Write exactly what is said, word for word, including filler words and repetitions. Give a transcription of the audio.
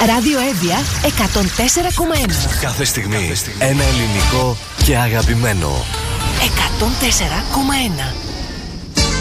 Ράδιο Εύβοια εκατόν τέσσερα κόμμα ένα. Κάθε στιγμή, Κάθε στιγμή ένα ελληνικό και αγαπημένο. εκατόν τέσσερα κόμμα ένα.